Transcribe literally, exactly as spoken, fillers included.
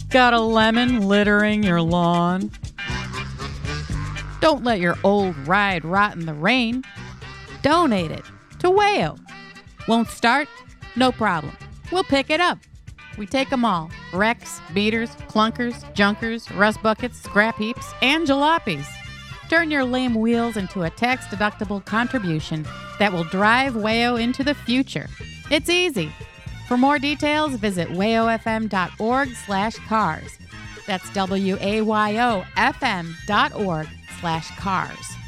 Got a lemon littering your lawn? Don't let your old ride rot in the rain. Donate it to Wayo. Won't start? No problem. We'll pick it up. We take them all. Wrecks, beaters, clunkers, junkers, rust buckets, scrap heaps, and jalopies. Turn your lame wheels into a tax-deductible contribution that will drive Wayo into the future. It's easy. For more details, visit wayofm.org slash cars. That's W-A-Y-O-F-M dot org slash cars.